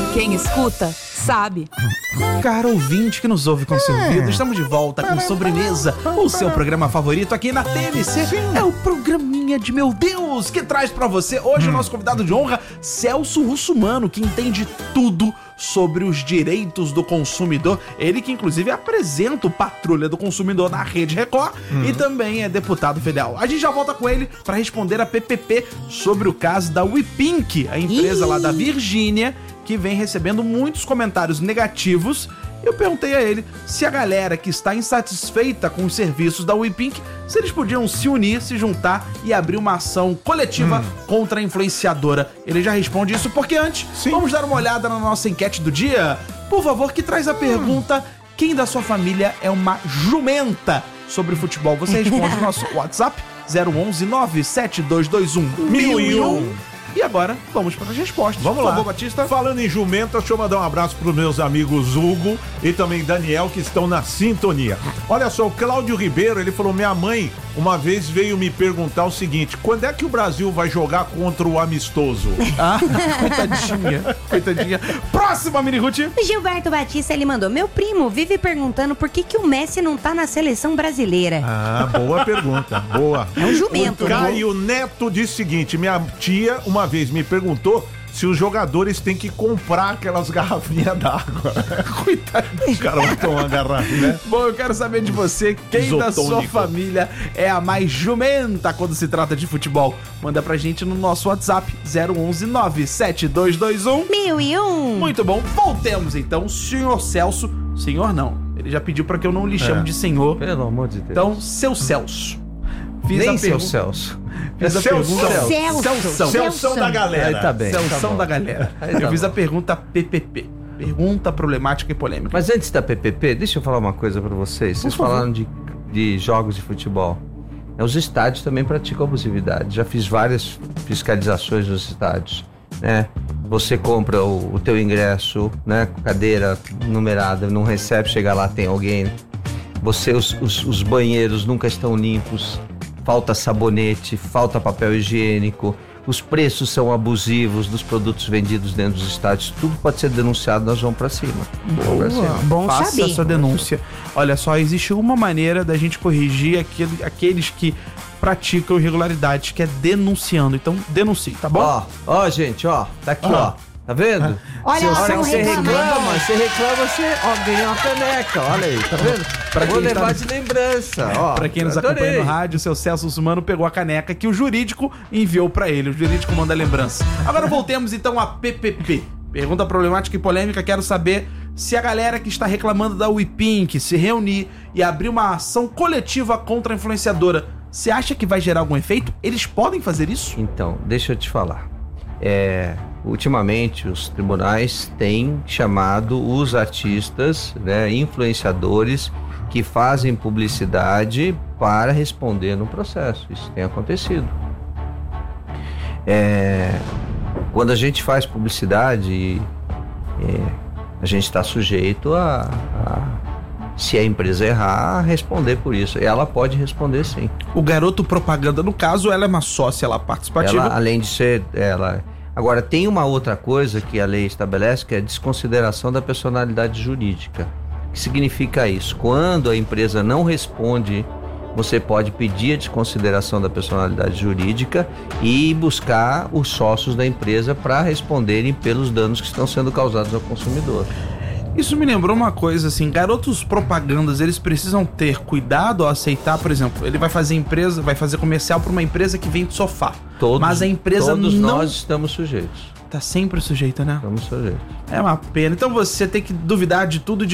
Quem escuta, sabe. Caro ouvinte que nos ouve com seu ouvido, estamos de volta com Sobremesa, o seu programa favorito aqui na TNC. É o programinha de meu Deus que traz pra você hoje o nosso convidado de honra, Celso Russumano, que entende tudo sobre os direitos do consumidor. Ele que inclusive apresenta o Patrulha do Consumidor na Rede Record e também é deputado federal. A gente já volta com ele para responder a PPP sobre o caso da WePink, a empresa lá da Virgínia, que vem recebendo muitos comentários negativos. Eu perguntei a ele se a galera que está insatisfeita com os serviços da WePink, se eles podiam se unir, se juntar e abrir uma ação coletiva contra a influenciadora. Ele já responde isso, porque antes, vamos dar uma olhada na nossa enquete do dia. Por favor, que traz a pergunta: quem da sua família é uma jumenta sobre futebol? Você responde no nosso WhatsApp 011 97221 1001. E agora, vamos para as respostas. Vamos lá. Por favor, Batista. Falando em jumenta, deixa eu mandar um abraço para os meus amigos Hugo e também Daniel, que estão na sintonia. Olha só, o Cláudio Ribeiro, ele falou: minha mãe uma vez veio me perguntar o seguinte: quando é que o Brasil vai jogar contra o amistoso? Ah, coitadinha. Próxima, Mini Ruth. O Gilberto Batista, ele mandou: meu primo vive perguntando por que o Messi não tá na seleção brasileira. Ah, boa pergunta, boa. É um jumento, né? Caio Neto disse o seguinte: minha tia uma vez me perguntou se os jogadores têm que comprar aquelas garrafinhas d'água. Coitado. Os caras vão tomar uma garrafinha, né? Bom, eu quero saber de você, quem da sua família é a mais jumenta quando se trata de futebol? Manda pra gente no nosso WhatsApp 011 97221 1001. Muito bom, voltemos então, senhor Celso. Senhor não, ele já pediu pra que eu não lhe chame de senhor. Pelo amor de Deus. Então, seu Celso. Fiz Nem a seu pergunta. Celso. Fiz a pergunta. Celso da galera. Aí tá bem. Celso da galera. Aí tá Eu fiz bom. a pergunta PPP. Pergunta problemática e polêmica. Mas antes da PPP, deixa eu falar uma coisa pra vocês. Vocês falaram de jogos de futebol. Os estádios também praticam abusividade. Já fiz várias fiscalizações nos estádios, né? Você compra o teu ingresso, né? Cadeira numerada, não recebe, chega lá, tem alguém. Os banheiros nunca estão limpos. Falta sabonete, falta papel higiênico, os preços são abusivos dos produtos vendidos dentro dos estádios. Tudo pode ser denunciado, nós vamos pra cima. Bom Faça saber. a sua denúncia. Olha só, existe uma maneira da gente corrigir aqueles que praticam irregularidades, que é denunciando. Então, denuncie, tá bom? Ó, gente, ó, tá aqui, ó. Tá vendo? Olha Se lá, vamos você reclamar. reclama, você ganha uma caneca. Olha aí, tá vendo? Pra Vou quem levar tá- de lembrança, ó. Pra quem nos adorei. acompanha no rádio, o seu Celso Russumano pegou a caneca que o jurídico enviou pra ele. O jurídico manda a lembrança. Agora voltemos então a PPP. Pergunta problemática e polêmica. Quero saber se a galera que está reclamando da WePink se reunir e abrir uma ação coletiva contra a influenciadora, você acha que vai gerar algum efeito? Eles podem fazer isso? Então, deixa eu te falar. Ultimamente, os tribunais têm chamado os artistas, né, influenciadores, que fazem publicidade para responder no processo. Isso tem acontecido. Quando a gente faz publicidade, a gente está sujeito se a empresa errar, a responder por isso. Ela pode responder sim. O garoto propaganda, no caso, ela é uma sócia lá participativa. Ela, além de ser... Agora, tem uma outra coisa que a lei estabelece, que é a desconsideração da personalidade jurídica. O que significa isso? Quando a empresa não responde, você pode pedir a desconsideração da personalidade jurídica e buscar os sócios da empresa para responderem pelos danos que estão sendo causados ao consumidor. Isso me lembrou uma coisa assim, garotos propagandas, eles precisam ter cuidado ao aceitar, por exemplo, ele vai fazer comercial para uma empresa que vende sofá. Mas a empresa todos não... nós estamos sujeitos. Tá sempre sujeita, né? Estamos sujeitos. É uma pena. Então você tem que duvidar de tudo e de